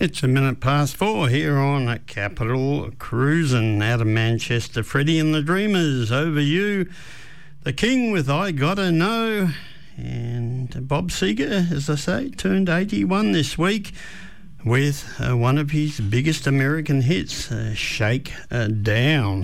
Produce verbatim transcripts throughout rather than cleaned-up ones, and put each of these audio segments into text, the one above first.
It's a minute past four here on at Capital Cruising out of Manchester. Freddie and the Dreamers, Over You. The King with I Gotta Know. And Bob Seger, as I say, turned eighty-one this week with uh, one of his biggest American hits, uh, Shake uh, Down.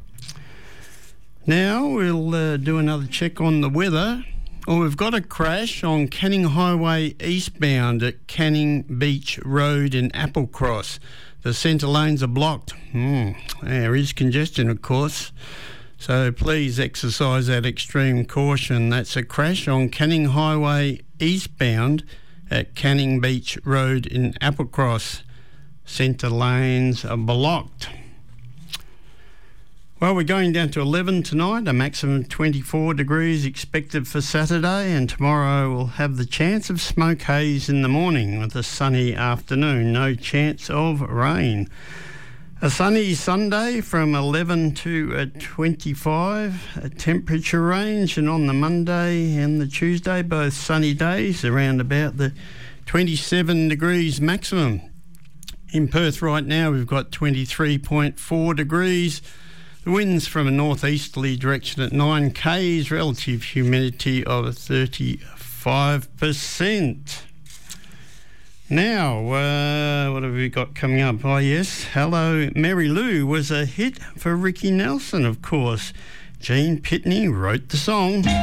Now we'll uh, do another check on the weather. Well, we've got a crash on Canning Highway eastbound at Canning Beach Road in Applecross. The centre lanes are blocked. Mm, there is congestion, of course. So please exercise that extreme caution. That's a crash on Canning Highway eastbound at Canning Beach Road in Applecross. Centre lanes are blocked. Well, we're going down to eleven tonight, a maximum of twenty-four degrees expected for Saturday, and tomorrow we'll have the chance of smoke haze in the morning with a sunny afternoon, no chance of rain. A sunny Sunday from eleven to uh, twenty-five, a temperature range, and on the Monday and the Tuesday, both sunny days, around about the twenty-seven degrees maximum. In Perth right now, we've got twenty-three point four degrees. The wind's from a northeasterly direction at nine k's, relative humidity of thirty-five percent. Now, uh, what have we got coming up? Oh, yes, Hello Mary Lou was a hit for Ricky Nelson, of course. Gene Pitney wrote the song.